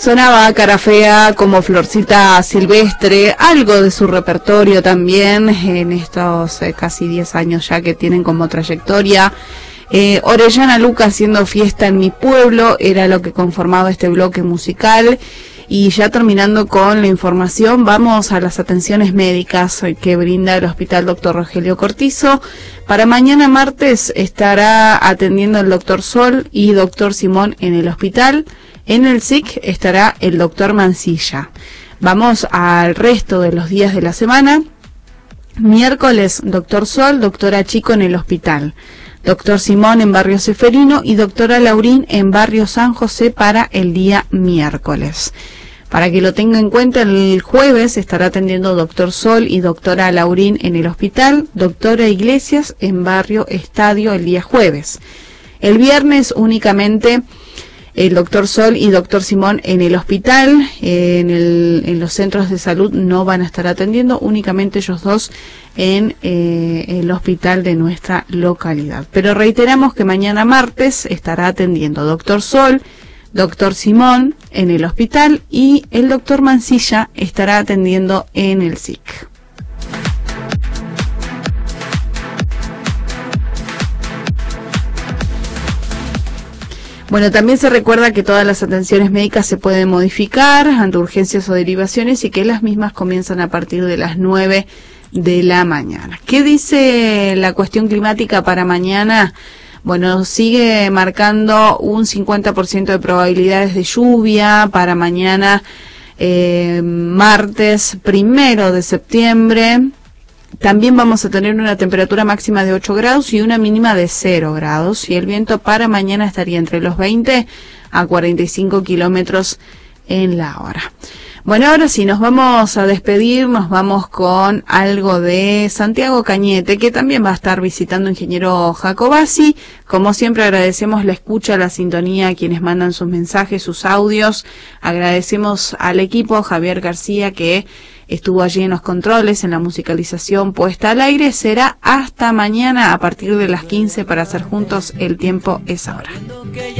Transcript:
Sonaba Cara Fea como Florcita Silvestre, algo de su repertorio también en estos casi 10 años ya que tienen como trayectoria. Orellana Luca haciendo fiesta en mi pueblo era lo que conformaba este bloque musical. Y ya terminando con la información, vamos a las atenciones médicas que brinda el Hospital Dr. Rogelio Cortizo. Para mañana martes estará atendiendo el Dr. Sol y Dr. Simón en el hospital. En el SIC estará el Dr. Mancilla. Vamos al resto de los días de la semana. Miércoles, Dr. Sol, Dra. Chico en el hospital. Dr. Simón en Barrio Ceferino y Dra. Laurín en Barrio San José para el día miércoles. Para que lo tenga en cuenta, el jueves estará atendiendo Dr. Sol y Dra. Laurín en el hospital, Dra. Iglesias en Barrio Estadio el día jueves. El viernes únicamente el Dr. Sol y Dr. Simón en el hospital, en los centros de salud no van a estar atendiendo, únicamente ellos dos en el hospital de nuestra localidad. Pero reiteramos que mañana martes estará atendiendo Dr. Sol, Dr. Simón en el hospital y el Dr. Mancilla estará atendiendo en el SIC. Bueno, también se recuerda que todas las atenciones médicas se pueden modificar ante urgencias o derivaciones y que las mismas comienzan a partir de las 9 de la mañana. ¿Qué dice la cuestión climática para mañana? Bueno, sigue marcando un 50% de probabilidades de lluvia para mañana, martes 1 de septiembre. También vamos a tener una temperatura máxima de 8 grados y una mínima de 0 grados. Y el viento para mañana estaría entre los 20 a 45 kilómetros en la hora. Bueno, ahora sí, nos vamos a despedir, nos vamos con algo de Santiago Cañete, que también va a estar visitando Ingeniero Jacobasi. Como siempre agradecemos la escucha, la sintonía a quienes mandan sus mensajes, sus audios. Agradecemos al equipo, Javier García, que estuvo allí en los controles, en la musicalización puesta al aire. Será hasta mañana a partir de las 15 para hacer juntos El Tiempo es Ahora.